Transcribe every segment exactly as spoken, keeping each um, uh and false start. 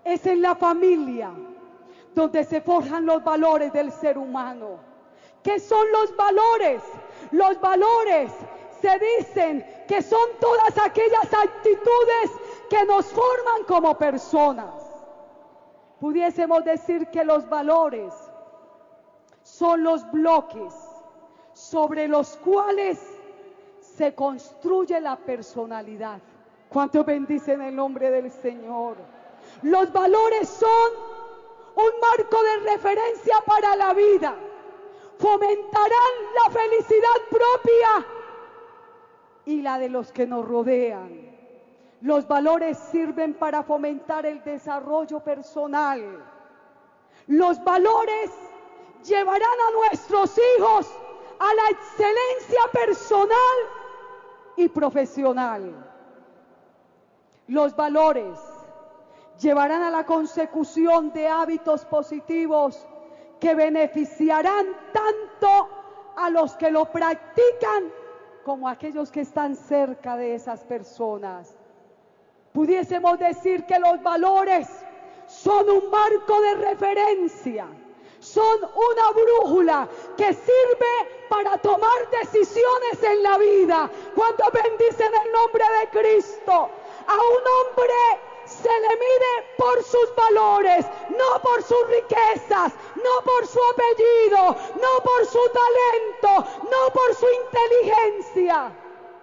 es en la familia donde se forjan los valores del ser humano. ¿Qué son los valores? Los valores se dicen que son todas aquellas actitudes que nos forman como personas. Pudiésemos decir que los valores son los bloques sobre los cuales se construye la personalidad. ¿Cuánto bendicen el nombre del Señor? Los valores son un marco de referencia para la vida. Fomentarán la felicidad propia y la de los que nos rodean. Los valores sirven para fomentar el desarrollo personal. Los valores llevarán a nuestros hijos a la excelencia personal y profesional. Los valores llevarán a la consecución de hábitos positivos que beneficiarán tanto a los que lo practican como a aquellos que están cerca de esas personas. Pudiésemos decir que los valores son un marco de referencia, son una brújula que sirve para tomar decisiones en la vida. Cuando bendicen el nombre de Cristo, a un hombre se le mide por sus valores, no por sus riquezas, no por su apellido, no por su talento, no por su inteligencia.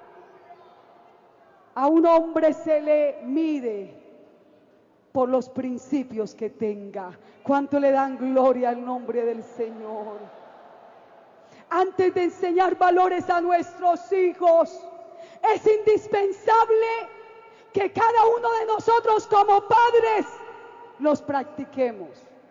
A un hombre se le mide por los principios que tenga. ¿Cuánto le dan gloria al nombre del Señor? Antes de enseñar valores a nuestros hijos, es indispensable que cada uno de nosotros como padres los practiquemos.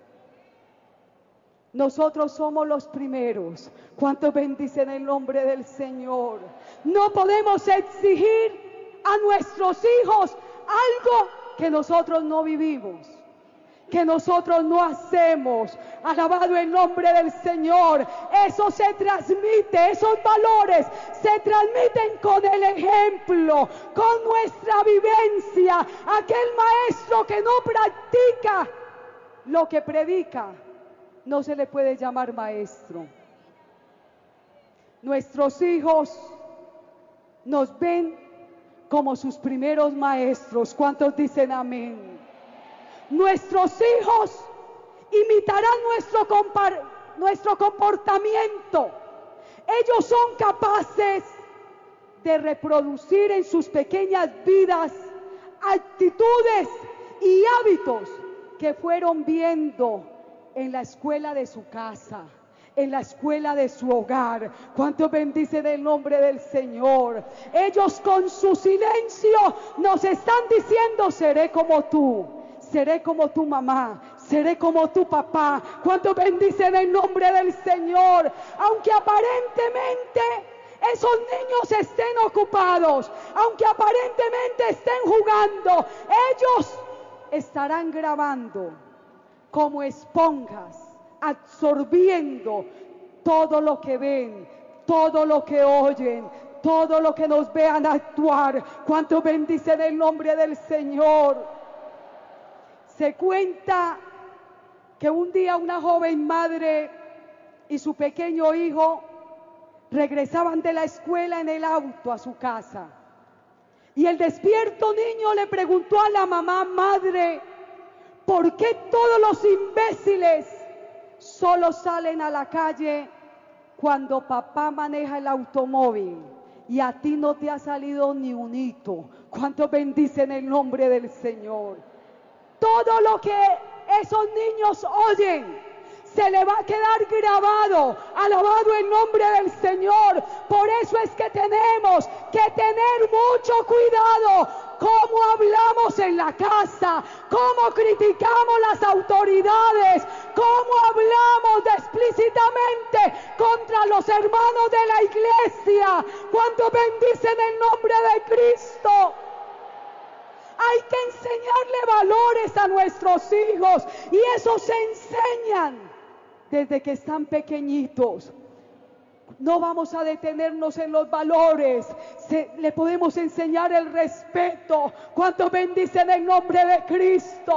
Nosotros somos los primeros. ¿Cuántos bendicen el nombre del Señor? No podemos exigir a nuestros hijos algo que nosotros no vivimos, que nosotros no hacemos. Alabado el nombre del Señor. Eso se transmite, esos valores se transmiten con el ejemplo, con nuestra vivencia. Aquel maestro que no practica lo que predica, no se le puede llamar maestro. Nuestros hijos nos ven como sus primeros maestros. ¿Cuántos dicen amén? Nuestros hijos imitarán nuestro, nuestro comportamiento. Ellos son capaces de reproducir en sus pequeñas vidas actitudes y hábitos que fueron viendo en la escuela de su casa, en la escuela de su hogar. ¿Cuánto bendicen el nombre del Señor? Ellos con su silencio nos están diciendo: seré como tú, seré como tu mamá, seré como tu papá. ¿Cuánto bendicen el nombre del Señor? Aunque aparentemente esos niños estén ocupados, aunque aparentemente estén jugando, ellos estarán grabando como esponjas, absorbiendo todo lo que ven, todo lo que oyen, todo lo que nos vean actuar. ¿Cuánto bendicen el nombre del Señor? Se cuenta que un día una joven madre y su pequeño hijo regresaban de la escuela en el auto a su casa. Y el despierto niño le preguntó a la mamá: madre, ¿por qué todos los imbéciles solo salen a la calle cuando papá maneja el automóvil y a ti no te ha salido ni un hito? ¿Cuánto bendicen el nombre del Señor? Todo lo que esos niños oyen se le va a quedar grabado. Alabado el nombre del Señor. Por eso es que tenemos que tener mucho cuidado cómo hablamos en la casa, cómo criticamos las autoridades, cómo hablamos explícitamente contra los hermanos de la iglesia. Cuando bendicen el nombre de Cristo. Hay que enseñarle valores a nuestros hijos, y eso se enseñan desde que están pequeñitos. No vamos a detenernos en los valores. Se, le podemos enseñar el respeto. ¿Cuánto bendicen el nombre de Cristo?